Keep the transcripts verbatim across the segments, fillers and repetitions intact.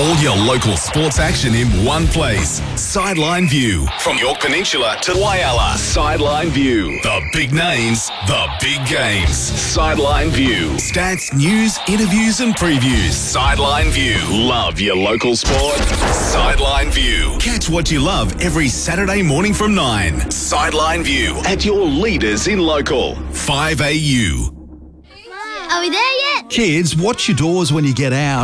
All your local sports action in one place. Sideline View. From York Peninsula to Whyalla. Sideline View. The big names, the big games. Sideline View. Stats, news, interviews and previews. Sideline View. Love your local sport? Sideline View. Catch what you love every Saturday morning from nine. Sideline View. At your leaders in local. five A U. Are we there yet? Kids, watch your doors when you get out.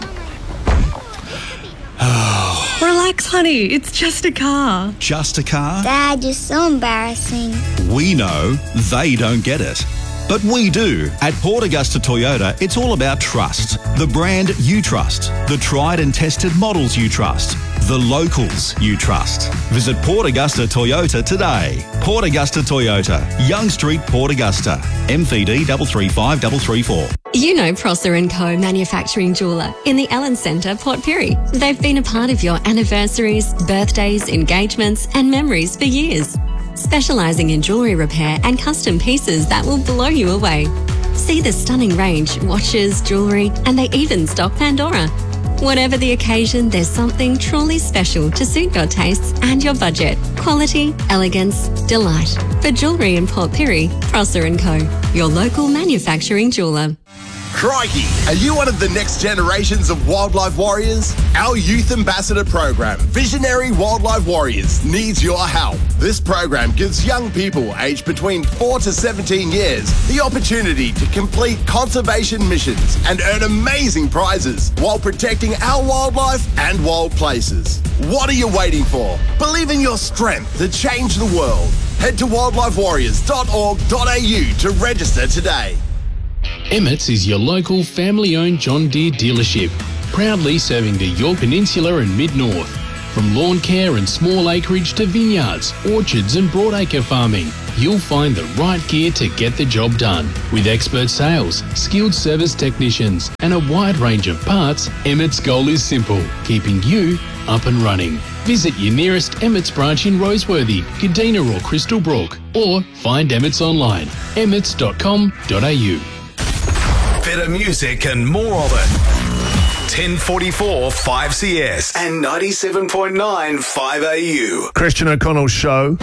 Relax, honey. It's just a car. Just a car? Dad, you're so embarrassing. We know they don't get it. But we do. At Port Augusta Toyota, it's all about trust. The brand you trust. The tried and tested models you trust. The locals you trust. Visit Port Augusta Toyota today. Port Augusta Toyota, Young Street, Port Augusta. M V D three three five three three four. You know Prosser and Co Manufacturing Jeweller in the Ellen Centre, Port Pirie. They've been a part of your anniversaries, birthdays, engagements and memories for years. Specialising in jewellery repair and custom pieces that will blow you away. See the stunning range, watches, jewellery, and they even stock Pandora. Whatever the occasion, there's something truly special to suit your tastes and your budget. Quality, elegance, delight. For jewellery in Port Pirie, Prosser and Co, your local manufacturing jeweller. Crikey! Are you one of the next generations of wildlife warriors? Our Youth Ambassador program, Visionary Wildlife Warriors, needs your help. This program gives young people aged between four to seventeen years the opportunity to complete conservation missions and earn amazing prizes while protecting our wildlife and wild places. What are you waiting for? Believe in your strength to change the world. Head to wildlife warriors dot org dot a u to register today. Emmett's is your local family-owned John Deere dealership, proudly serving the York Peninsula and Mid-North. From lawn care and small acreage to vineyards, orchards and broadacre farming, you'll find the right gear to get the job done. With expert sales, skilled service technicians and a wide range of parts, Emmett's goal is simple, keeping you up and running. Visit your nearest Emmett's branch in Roseworthy, Kadina or Crystal Brook, or find Emmett's online, emmets dot com dot a u. Better music and more of it. ten forty-four five C S and ninety-seven point nine five A U. Christian O'Connell's show.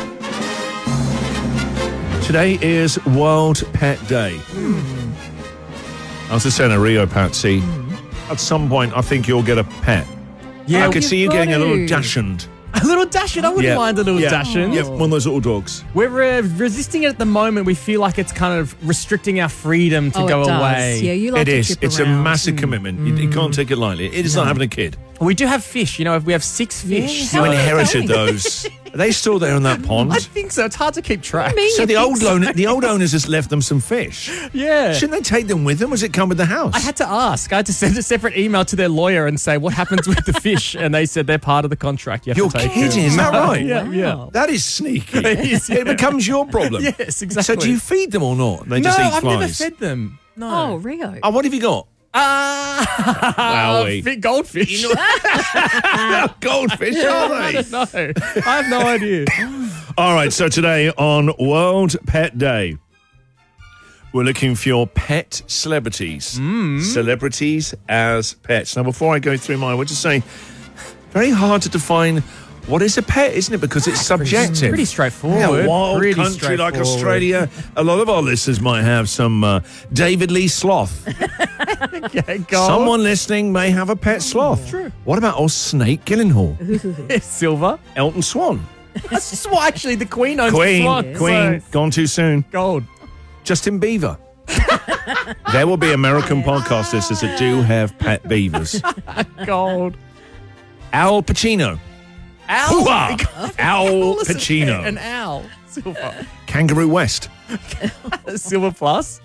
Today is World Pet Day. Mm. I was just saying to Rio, Patsy, mm. at some point I think you'll get a pet. Yeah, I could see you funny. getting a little Dachshund. A little Dachshund? I wouldn't yeah. mind a little yeah. Dachshund. Yeah, one of those little dogs. We're uh, resisting it at the moment. We feel like it's kind of restricting our freedom to oh, go it does. away. Yeah, you like it to is. trip It's around. a massive mm. commitment. Mm. You, you can't take it lightly. It is no. not having a kid. We do have fish. You know, we have six fish. Yeah. So You inherited those. Are they still there in that pond? I think so. It's hard to keep track. So the old owner, the old owners just left them some fish. Yeah. Shouldn't they take them with them? Or does it come with the house? I had to ask. I had to send a separate email to their lawyer and say, what happens with the fish? And they said they're part of the contract. You have You're to take kidding, them. is that right? Yeah, Wow. yeah. That is sneaky. It is, yeah. It becomes your problem. Yes, exactly. So do you feed them or not? They no, just eat I've flies. never fed them. No. Oh, Rio. Oh, what have you got? Ah, Wowie. fi- goldfish. Goldfish, are I they? don't know. I have no idea. All right, so today on World Pet Day, we're looking for your pet celebrities. Mm. Celebrities as pets. Now, before I go through mine, I would just say, very hard to define what is a pet, isn't it? Because it's subjective. Pretty, pretty straightforward. Yeah, a wild Pretty country like straightforward. Australia. A lot of our listeners might have some uh, David Lee sloth. Okay, go. Someone listening may have a pet sloth. True. What about old Snake Gyllenhaal? Silver. Elton Swan. That's well, actually the Queen owns Queen, the swan. Queen, So, gone too soon. gold. Justin Bieber. There will be American podcast listeners that do have pet beavers. Gold. Al Pacino. Owl. Hoo-ha! Al Pacino. An owl. Silver. Kangaroo West. Silver plus.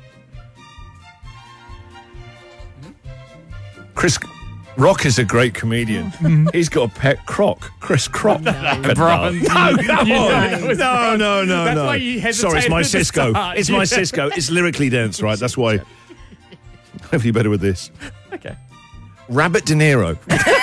Chris Rock is a great comedian. He's got a pet croc. Chris Croc. The bronze. No, come You on. know it was No, bronze. no, no, That's no. why you Sorry, it's my hesitated at the Cisco. start. It's my Yeah. Cisco. It's lyrically dense, right? That's why. Hopefully better with this. Okay. Rabbit De Niro.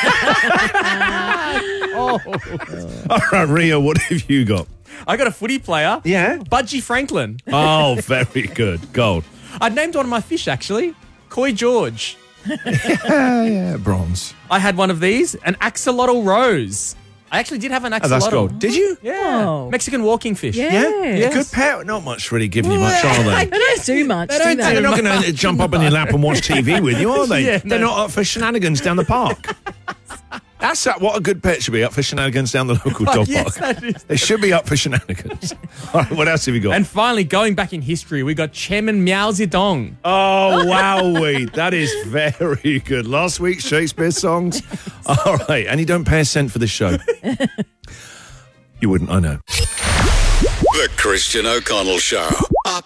Oh. All right, Rio, what have you got? I got a footy player. Yeah? Budgie Franklin. Oh, very good. Gold. I named one of my fish, actually. Koi George. yeah, yeah, bronze. I had one of these, an axolotl rose. I actually did have an Oh, axolotl. that's gold. Did you? Yeah. Oh. Mexican walking fish. Yeah. Yes. Good pet. Not much really giving you much, are they? They don't do much, They do don't they? do They're not going to jump up on your lap and watch T V with you, are they? Yeah, They're no. not up for shenanigans down the park. That's that, what a good pet should be, up for shenanigans down the local dog yes, park. that is. They should be up for shenanigans. All right, what else have you got? And finally, going back in history, we got Chairman Mao Zedong. Oh, wowee. That is very good. Last week's Shakespeare songs. All right, and you don't pay a cent for this show. You wouldn't, I know. The Christian O'Connell Show. Up